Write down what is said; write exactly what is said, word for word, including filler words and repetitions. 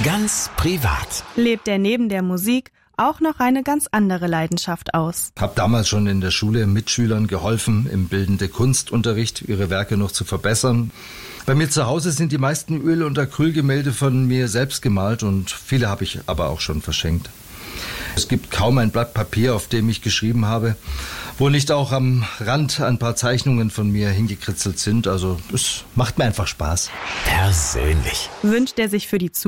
Ganz privat. Lebt er neben der Musik auch noch eine ganz andere Leidenschaft aus. Ich habe damals schon in der Schule Mitschülern geholfen, im bildende Kunstunterricht ihre Werke noch zu verbessern. Bei mir zu Hause sind die meisten Öl- und Acrylgemälde von mir selbst gemalt und viele habe ich aber auch schon verschenkt. Es gibt kaum ein Blatt Papier, auf dem ich geschrieben habe, wo nicht auch am Rand ein paar Zeichnungen von mir hingekritzelt sind. Also es macht mir einfach Spaß. Persönlich. Wünscht er sich für die Zukunft